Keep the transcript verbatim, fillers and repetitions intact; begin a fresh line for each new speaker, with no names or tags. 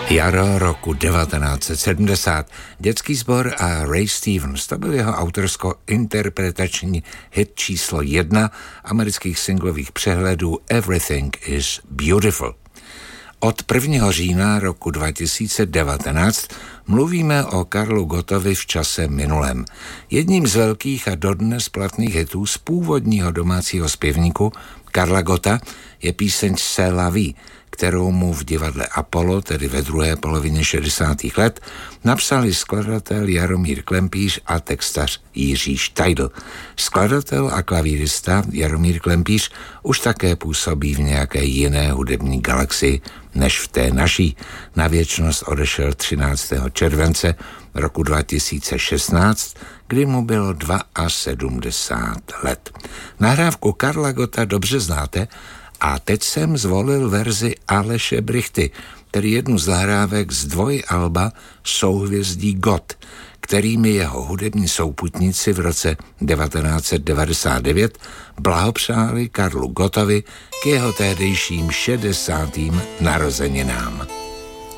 Jaro roku devatenáct set sedmdesát. Dětský sbor a Ray Stevens, to byl jeho autorsko-interpretační hit číslo jedna amerických singlových přehledů Everything is Beautiful. Od prvního října roku dva tisíce devatenáct mluvíme o Karlu Gottovi v čase minulém. Jedním z velkých a dodnes platných hitů z původního domácího zpěvníku Karla Gotta je píseň C'est la vie, kterou mu v divadle Apollo, tedy ve druhé polovině šedesátých let, napsali skladatel Jaromír Klempíř a textař Jiří Štajdl. Skladatel a klavírista Jaromír Klempíř už také působí v nějaké jiné hudební galaxii než v té naší. Na věčnost odešel třináctého července roku dva tisíce šestnáct, kdy mu bylo sedmdesát dva let. Nahrávku Karla Gotta dobře znáte, a teď jsem zvolil verzi Aleše Brychty, tedy jednu z nahrávek z dvojalba Souhvězdí Gott, kterými jeho hudební souputníci v roce devatenáct set devadesát devět blahopřáli Karlu Gottovi k jeho tehdejším šedesátým narozeninám.